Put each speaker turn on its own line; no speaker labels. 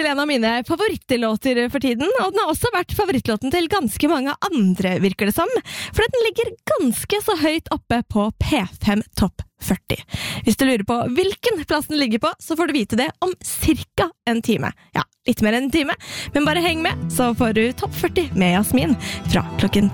en av mine favorittlåter for tiden, og den har også vært favorittlåten til ganske mange andre, virker det som, for den ligger ganske så høyt oppe på P5 Topp 40. Hvis du lurer på hvilken plass den ligger på, så får du vite det om cirka en time. Ja, litt mer enn en time, men bare heng med, så får du Topp 40 med Jasmin fra klokken